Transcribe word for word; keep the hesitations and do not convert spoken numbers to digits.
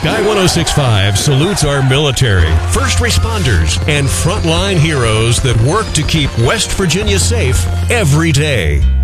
Sky ten sixty-five salutes our military, first responders, and frontline heroes that work to keep West Virginia safe every day.